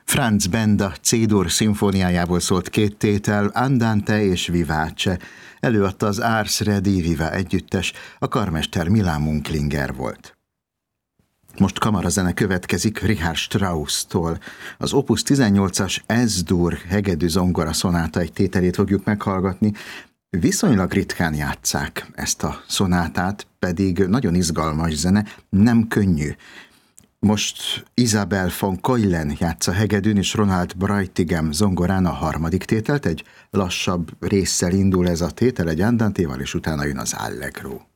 Franz Benda C-dur szimfóniájából szólt két tétel, Andante és Vivace. Előadta az Ars Rediviva együttes, a karmester Milan Munklinger volt. Most kamarazene következik Richard Strauss-tól. Az Opus 18-as S-dur hegedű zongora szonáta egy tételét fogjuk meghallgatni. Viszonylag ritkán játsszák ezt a szonátát, pedig nagyon izgalmas zene, nem könnyű. Most Isabel von Keulen játsza hegedűn, és Ronald Breutigam zongorán a harmadik tételt. Egy lassabb résszel indul ez a tétel, egy andantéval, és utána jön az allegro.